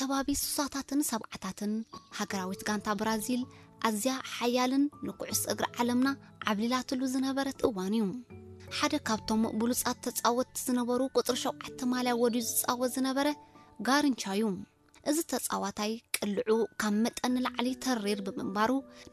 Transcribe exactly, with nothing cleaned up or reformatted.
ከባቢ ሱሳታትን ሰብዓታትን ሃገራዊት ጋንታ ብራዚል ኣዝያ ሓያልን ንኩዕስ እግሪ ዓለምና ዓብሊላትሉ ዝነበረት እዋን እዩ ሓደ ካብቶም ብሉጻት ተጻወት ዝነበሩ ቁጥር ሸውዓተ ማልያ ወዲዩ ዝጻወት ዝነበረ ጋርንቻ እዩ እዚ ተጻዋታይ ቅልዑ ካብ መጠን ላዕሊ ተሪር ብምንባሩ